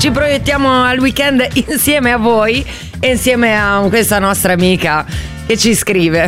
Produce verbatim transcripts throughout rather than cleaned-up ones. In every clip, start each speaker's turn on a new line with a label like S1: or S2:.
S1: ci proiettiamo al weekend insieme a voi e insieme a questa nostra amica che ci scrive,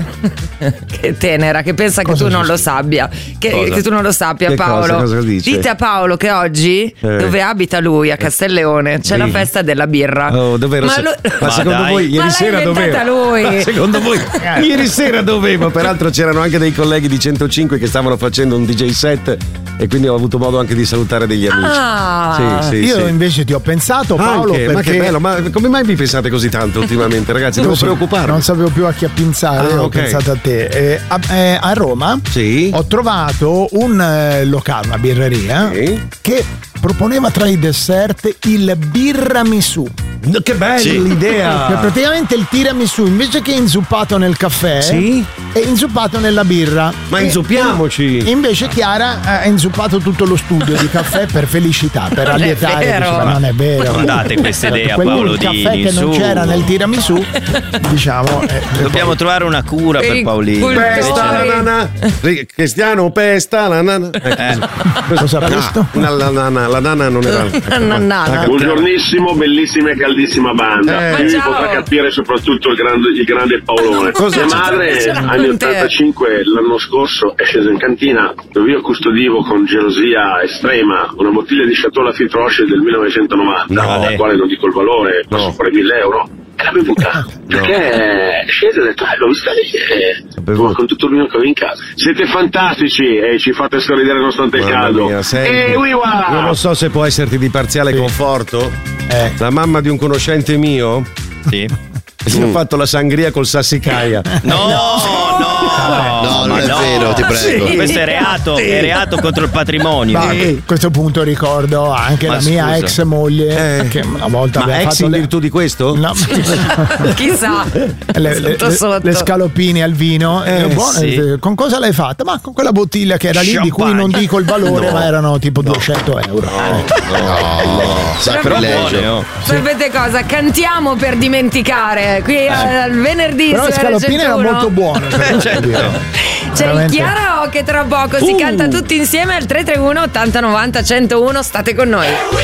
S1: che tenera, che pensa cosa che tu non lo sappia, che, che tu non lo sappia,
S2: che
S1: Paolo.
S2: Cosa, cosa dice?
S1: Dite a Paolo che oggi, eh. dove abita lui, a Castelleone, c'è sì. la festa della birra.
S2: Oh, dov'ero? Ma, lo...
S1: ma
S2: secondo
S3: dai.
S2: voi ieri
S1: ma
S2: sera dovevo?
S1: lui.
S2: Ma secondo voi ieri sera dovevo? Peraltro c'erano anche dei colleghi di centocinque che stavano facendo un D J set e quindi ho avuto modo anche di salutare degli amici.
S1: Ah.
S2: Sì, sì,
S4: Io
S2: sì.
S4: invece ti ho pensato, Paolo,
S2: anche,
S4: perché...
S2: ma che bello, ma come mai vi pensate così tanto ultimamente, ragazzi? Devo
S4: Così,
S2: preoccuparmi.
S4: Non sapevo più a chi appinzare,
S2: Ah,
S4: ho
S2: okay.
S4: pensato a te. Eh, a, eh, a Roma
S2: sì.
S4: ho trovato un eh, locale, una birreria
S2: sì.
S4: che proponeva tra i dessert il birramisù.
S2: No, che bella
S3: sì.
S2: l'idea!
S4: Cioè, praticamente il tiramisù invece che inzuppato nel caffè
S2: sì?
S4: è inzuppato nella birra.
S2: Ma
S4: e,
S2: inzuppiamoci!
S4: E invece Chiara ha inzuppato tutto lo studio di caffè per felicità, per
S1: Non è
S4: allietare.
S1: vero.
S4: Dice, ma non è vero.
S3: Non date questa idea,
S4: Quello,
S3: Paolo
S4: il caffè
S3: Dini,
S4: che non
S3: su.
S4: c'era nel tiramisù, diciamo. eh,
S3: Dobbiamo
S4: poi...
S3: trovare una cura per
S1: I
S3: Paolino.
S1: cultori.
S2: Pesta la nana, Cristiano pesta la nana.
S3: Eh.
S4: Cosa ha visto?
S2: La, la, la, la, la nana non era.
S1: La nana.
S5: Buongiornissimo, bellissima e caldissima banda.
S2: Eh.
S5: Qui vi
S1: Ciao.
S5: potrà capire soprattutto il grande, il grande Paolone.
S2: Cosa
S5: Mia madre,
S1: c'è
S5: anni
S1: con te?
S5: ottantacinque, l'anno scorso, è scesa in cantina dove io custodivo con gelosia estrema una bottiglia di Chateau Lafite Roche del millenovecentonovanta,
S2: No,
S5: alla
S3: Ale.
S5: quale non dico il valore,
S2: No.
S5: posso fare mille euro. E l'ha bevuta perché è scesa e ha detto, eh, l'ho vista lì e
S2: bevuto.
S5: con tutto il vino che avevo in casa. Siete fantastici e ci fate sorridere nonostante il
S2: Mamma
S5: caldo.
S2: mia, senti,
S5: E uiwa!
S2: io non so se può esserti di parziale
S4: Sì.
S2: conforto.
S4: Eh.
S2: La mamma di un conoscente mio
S3: Sì.
S2: si è fatto la sangria col sassicaia.
S3: No, no,
S6: No, non
S3: ma
S6: è vero, ti prego.
S2: Sì.
S3: Questo è reato, è reato contro il patrimonio.
S4: Ma a questo punto ricordo anche
S3: Ma
S4: la mia
S3: scusa.
S4: ex moglie
S2: Eh.
S4: che una volta
S2: Ma
S4: aveva
S2: ex
S4: fatto
S2: in
S4: le...
S2: virtù di questo?
S4: No,
S1: Chissà.
S4: le, le,
S1: Sotto, sotto.
S4: le scaloppine al vino.
S2: Eh,
S4: Eh, buone,
S3: sì.
S4: eh, con cosa l'hai fatta? Ma con quella bottiglia che era lì, di cui non dico il valore,
S2: No.
S4: ma erano tipo duecento euro. Eh.
S6: No, sacrilegio.
S3: Buone, oh.
S1: Sapete cosa? Cantiamo per dimenticare. Qui al venerdì
S4: Però le
S1: su
S4: scaloppine erano
S1: R centouno.
S4: molto buone.
S3: Eh, certo.
S1: C'è
S4: Veramente.
S1: il Chiara O che tra poco si
S2: Uh.
S1: canta tutti insieme al tre tre uno ottanta novanta centouno. State con noi.